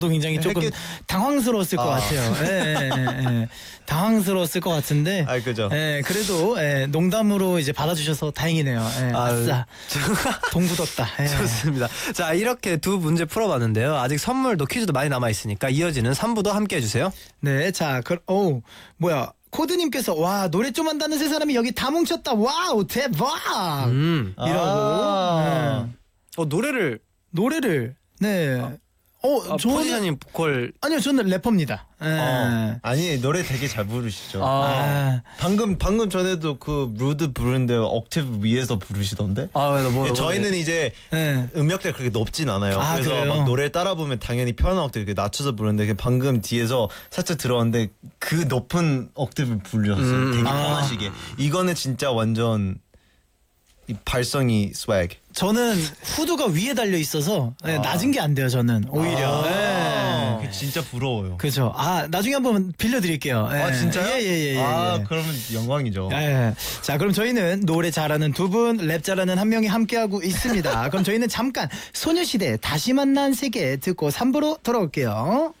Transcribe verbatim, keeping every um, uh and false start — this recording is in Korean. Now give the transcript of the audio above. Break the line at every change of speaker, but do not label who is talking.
또 굉장히 조금
했겠...
당황스러웠을 아. 것 같아요. 예, 예, 예, 예. 당황스러웠을 것 같은데.
아, 그죠.
예, 그래도 예, 농담으로 이제 받아주셔서 다행이네요. 예, 아, 아싸. 동 굳었다. 예.
좋습니다. 자, 이렇게 두 문제 풀어봤는데요. 아직 선물도 퀴즈도 많이 남아 있으니까 이어지는 삼 부도 함께 해주세요.
네, 자, 그, 오, 뭐야. 코드님께서 와 노래 좀 한다는 세 사람이 여기 다 뭉쳤다. 와우 대박.
음.
이라고.
아. 네. 어 노래를
노래를 네. 아. 어,
아, 포지션님 보컬
아니요, 저는 래퍼입니다. 예.
어. 아니 노래 되게 잘 부르시죠.
아.
방금 방금 전에도 그 루드 부르는데 옥테이브 위에서 부르시던데.
아, 뭐,
저희는
뭐,
이제
네.
음역대가 그렇게 높진 않아요.
아,
그래서
그래요?
막 노래 따라 보면 당연히 편한 옥테이브 낮춰서 부르는데 방금 뒤에서 살짝 들어왔는데 그 높은 옥테이브 불렸어요.
음.
되게
아.
편하시게. 이거는 진짜 완전 이 발성이 스웩.
저는 후드가 위에 달려 있어서 네,
아.
낮은 게 안 돼요. 저는 오히려.
아.
네.
진짜 부러워요.
그죠. 아 나중에 한번 빌려드릴게요. 네.
아 진짜요?
예예예. 예, 예,
아
예.
그러면 영광이죠.
예. 자 그럼 저희는 노래 잘하는 두 분, 랩 잘하는 한 명이 함께하고 있습니다. 그럼 저희는 잠깐 소녀시대 다시 만난 세계 듣고 삼 부로 돌아올게요.